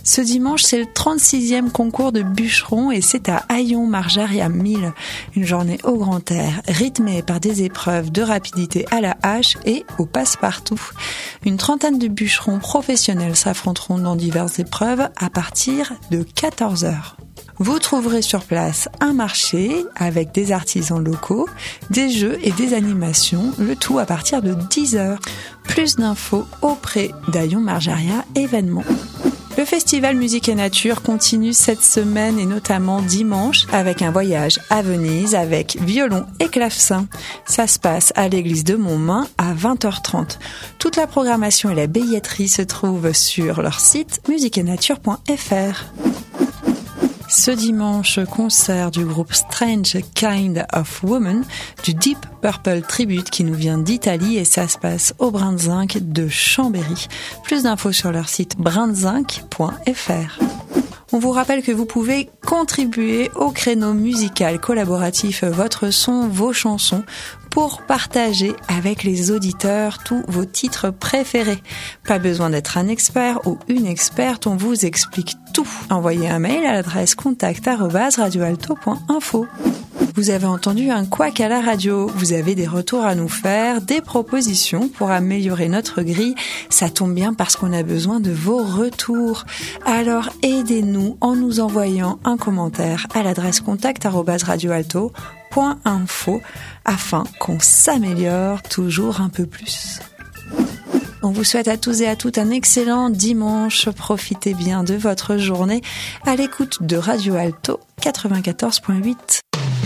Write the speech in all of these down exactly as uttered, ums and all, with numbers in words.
Ce dimanche, c'est le trente-sixième concours de bûcherons et c'est à Hayon-Marjaria mille. Une journée au grand air, rythmée par des épreuves de rapidité à la hache et au passe-partout. Une trentaine de bûcherons professionnels s'affronteront dans diverses épreuves à partir de quatorze heures. Vous trouverez sur place un marché avec des artisans locaux, des jeux et des animations, le tout à partir de dix heures. Plus d'infos auprès d'Hayon-Marjaria événements. Le festival Musique et Nature continue cette semaine et notamment dimanche avec un voyage à Venise avec violon et clavecin. Ça se passe à l'église de Montmain à vingt heures trente. Toute la programmation et la billetterie se trouvent sur leur site musique et nature point f r. Ce dimanche, concert du groupe Strange Kind of Woman du Deep Purple Tribute qui nous vient d'Italie et ça se passe au Brin de Zinc de Chambéry. Plus d'infos sur leur site brin de zinc point f r. On vous rappelle que vous pouvez contribuer au créneau musical collaboratif Votre son, vos chansons pour partager avec les auditeurs tous vos titres préférés. Pas besoin d'être un expert ou une experte, on vous explique tout. Envoyez un mail à l'adresse contact arobase radio alto point info. Vous avez entendu un couac à la radio, vous avez des retours à nous faire, des propositions pour améliorer notre grille. Ça tombe bien parce qu'on a besoin de vos retours. Alors aidez-nous en nous envoyant un commentaire à l'adresse contact arobase radio alto point info afin qu'on s'améliore toujours un peu plus. On vous souhaite à tous et à toutes un excellent dimanche. Profitez bien de votre journée à l'écoute de Radio Alto quatre-vingt-quatorze point huit.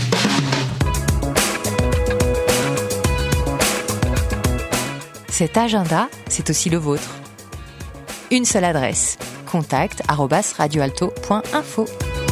Cet agenda, c'est aussi le vôtre. Une seule adresse, contact arobase radio alto point info.